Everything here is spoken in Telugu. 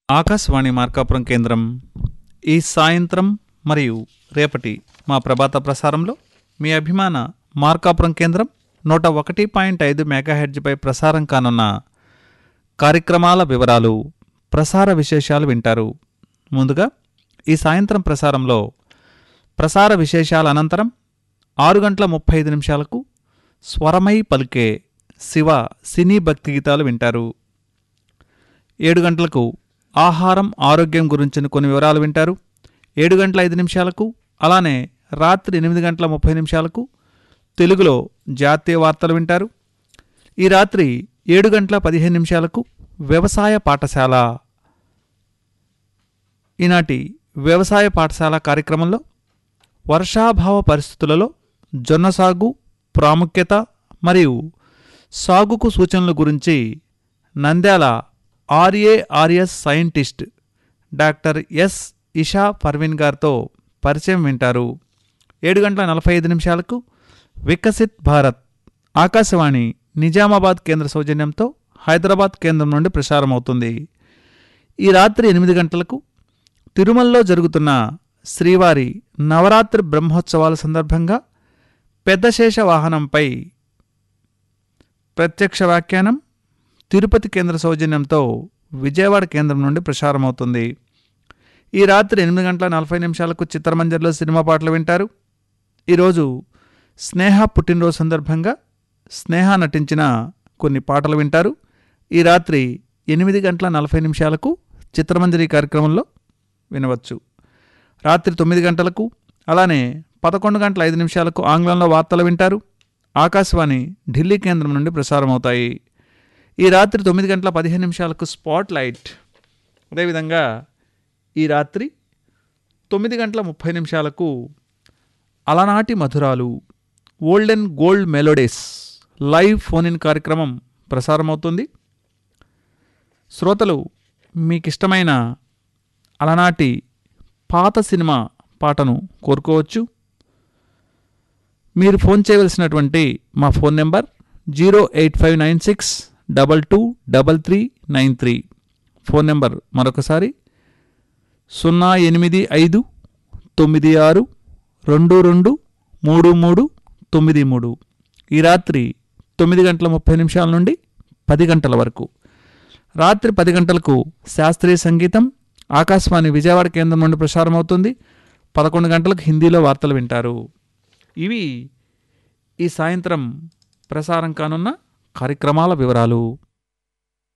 ఆకాశవాణి మార్కాపురం కేంద్రం ఈ సాయంత్రం మరియు రేపటి మా ప్రభాత ప్రసారంలో మీ అభిమాన మార్కాపురం కేంద్రం 101.5 మెగాహెర్ట్జ్పై ప్రసారం కానున్న కార్యక్రమాల వివరాలు, ప్రసార విశేషాలు వింటారు. ముందుగా ఈ సాయంత్రం ప్రసారంలో ప్రసార విశేషాల అనంతరం 6:35 స్వరమై పలికే శివ సినీ భక్తి గీతాలు వింటారు. 7 గంటలకు ఆహారం ఆరోగ్యం గురించిన కొన్ని వివరాలు వింటారు. 7:05 అలానే రాత్రి 8:30 తెలుగులో జాతీయ వార్తలు వింటారు. ఈ రాత్రి 7:15 వ్యవసాయ పాఠశాల. ఈనాటి వ్యవసాయ పాఠశాల కార్యక్రమంలో వర్షాభావ పరిస్థితులలో జొన్న సాగు ప్రాముఖ్యత మరియు సాగుకు సూచనల గురించి Nandyal RARS scientist doctor yes Isha Parveen గారితో పరిచయం వింటారు. 7:45 వికసిత్ భారత్ ఆకాశవాణి నిజామాబాద్ కేంద్ర సౌజన్యంతో హైదరాబాద్ కేంద్రం నుండి ప్రసారమవుతుంది. ఈ రాత్రి 8 తిరుమలలో జరుగుతున్న శ్రీవారి నవరాత్రి బ్రహ్మోత్సవాల సందర్భంగా పెద్దశేష వాహనంపై ప్రత్యక్ష వ్యాఖ్యానం తిరుపతి కేంద్ర సౌజన్యంతో విజయవాడ కేంద్రం నుండి ప్రసారమవుతుంది. ఈ రాత్రి 8:40 చిత్రమంజర్లో సినిమా పాటలు వింటారు. ఈరోజు స్నేహ పుట్టినరోజు సందర్భంగా స్నేహ నటించిన కొన్ని పాటలు వింటారు. ఈ రాత్రి 8:40 చిత్రమంజరి కార్యక్రమంలో వినవచ్చు. రాత్రి 9 అలానే 11:05 ఆంగ్లంలో వార్తలు వింటారు. ఆకాశవాణి ఢిల్లీ కేంద్రం నుండి ప్రసారమవుతాయి. ఈ రాత్రి 9:15 స్పాట్ లైట్. అదేవిధంగా ఈ రాత్రి 9:30 అలనాటి మధురాలు old and gold melodies live phone in కార్యక్రమం ప్రసారమవుతుంది. శ్రోతలు మీకిష్టమైన అలనాటి పాత సినిమా పాటను కోరుకోవచ్చు. మీరు ఫోన్ చేయవలసినటువంటి మా ఫోన్ నెంబర్ 08596223393. ఫోన్ నెంబర్ మరొకసారి 08596223393. ఈ రాత్రి 9:30 నుండి 10 గంటల వరకు. రాత్రి 10 గంటలకు శాస్త్రీయ సంగీతం ఆకాశవాణి విజయవాడ కేంద్రం నుండి ప్రసారమవుతుంది. 11 గంటలకు హిందీలో వార్తలు వింటారు. ఇవి ఈ సాయంత్రం ప్రసారం కానున్న కార్యక్రమాల వివరాలు.